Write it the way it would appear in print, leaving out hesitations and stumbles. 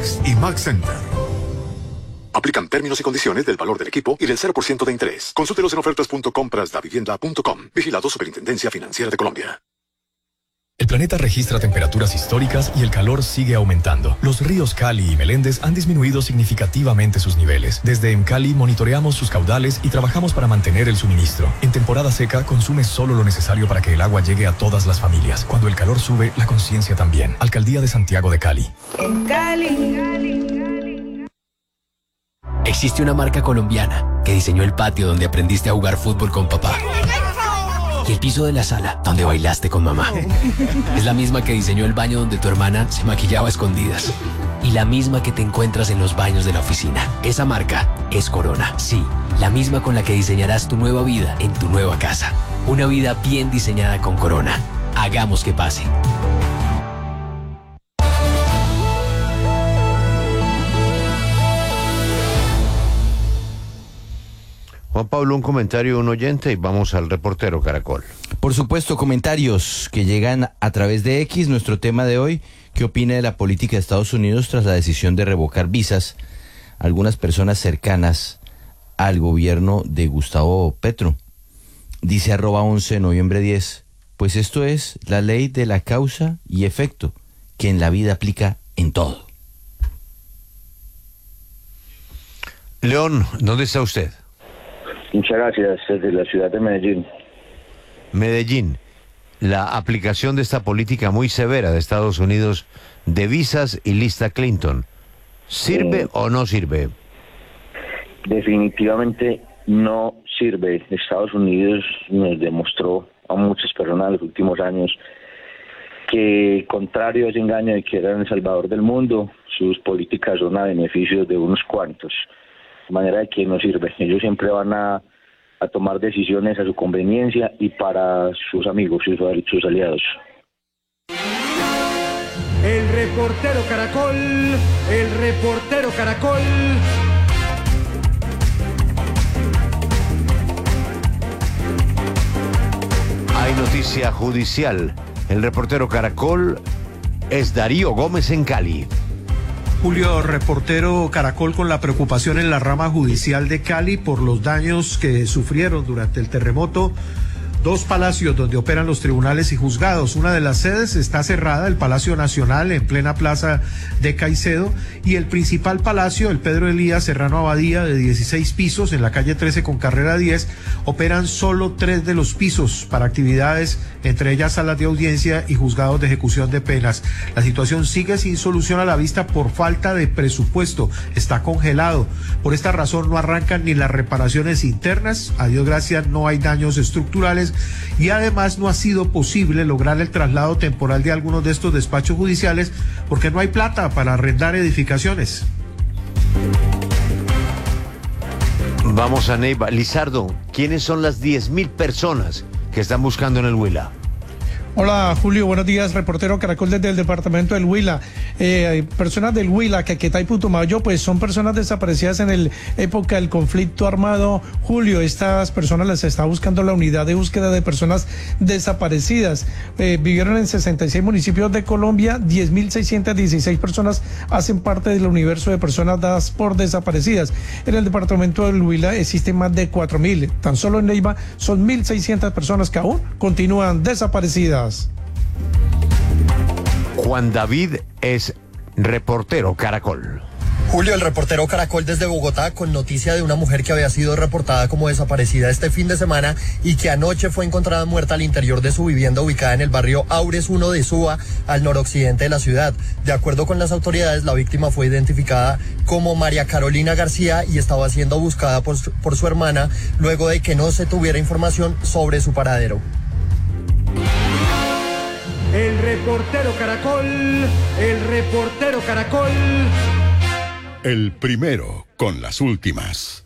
Max y Max Center. Aplican términos y condiciones del valor del equipo y del 0% de interés. Consúltelos en ofertas.comprasdavivienda.com. Vigilado Superintendencia Financiera de Colombia. El planeta registra temperaturas históricas y el calor sigue aumentando. Los ríos Cali y Meléndez han disminuido significativamente sus niveles. Desde EMCALI monitoreamos sus caudales y trabajamos para mantener el suministro. En temporada seca, consume solo lo necesario para que el agua llegue a todas las familias. Cuando el calor sube, la conciencia también. Alcaldía de Santiago de Cali. En Cali. Existe una marca colombiana que diseñó el patio donde aprendiste a jugar fútbol con papá. Y el piso de la sala donde bailaste con mamá. Es la misma que diseñó el baño donde tu hermana se maquillaba a escondidas. Y la misma que te encuentras en los baños de la oficina. Esa marca es Corona. Sí, la misma con la que diseñarás tu nueva vida en tu nueva casa. Una vida bien diseñada con Corona. Hagamos que pase. Juan Pablo, un comentario de un oyente y vamos al reportero Caracol. Por supuesto, comentarios que llegan a través de X, nuestro tema de hoy. ¿Qué opina de la política de Estados Unidos tras la decisión de revocar visas a algunas personas cercanas al gobierno de Gustavo Petro? Dice @11 noviembre 10, pues esto es la ley de la causa y efecto que en la vida aplica en todo. León, ¿dónde está usted? Muchas gracias, desde la ciudad de Medellín. Medellín, la aplicación de esta política muy severa de Estados Unidos de visas y lista Clinton, ¿sirve o no sirve? Definitivamente no sirve. Estados Unidos nos demostró a muchas personas en los últimos años que, contrario a ese engaño de que eran el salvador del mundo, sus políticas son a beneficio de unos cuantos. De manera de que no sirve. Ellos siempre van a tomar decisiones a su conveniencia y para sus amigos y sus aliados. El reportero Caracol, el reportero Caracol. Hay noticia judicial. El reportero Caracol es Darío Gómez en Cali. Julio, reportero Caracol, con la preocupación en la rama judicial de Cali por los daños que sufrieron durante el terremoto. Dos palacios donde operan los tribunales y juzgados. Una de las sedes está cerrada, el Palacio Nacional, en plena plaza de Caicedo, y el principal palacio, el Pedro Elías Serrano Abadía, de 16 pisos, en la calle 13 con carrera 10, operan solo 3 de los pisos para actividades, entre ellas salas de audiencia y juzgados de ejecución de penas. La situación sigue sin solución a la vista por falta de presupuesto, está congelado. Por esta razón no arrancan ni las reparaciones internas, a Dios gracias no hay daños estructurales, y además no ha sido posible lograr el traslado temporal de algunos de estos despachos judiciales porque no hay plata para arrendar edificaciones. Vamos a Neiva. Lizardo, ¿quiénes son las 10.000 personas que están buscando en el Huila? Hola Julio, buenos días, reportero Caracol desde el departamento del Huila. Personas del Huila, Caquetá y Putumayo, pues son personas desaparecidas en el época del conflicto armado. Julio, estas personas las está buscando la unidad de búsqueda de personas desaparecidas. Vivieron en 66 municipios de Colombia, 10.616 personas hacen parte del universo de personas dadas por desaparecidas. En el departamento del Huila existen más de 4.000. Tan solo en Neiva son 1.600 personas que aún continúan desaparecidas. Juan David es reportero Caracol. Julio, el reportero Caracol desde Bogotá, con noticia de una mujer que había sido reportada como desaparecida este fin de semana y que anoche fue encontrada muerta al interior de su vivienda ubicada en el barrio Aures 1 de Suba, al noroccidente de la ciudad. De acuerdo con las autoridades, la víctima fue identificada como María Carolina García y estaba siendo buscada por su hermana luego de que no se tuviera información sobre su paradero. El reportero Caracol, el reportero Caracol. El primero con las últimas.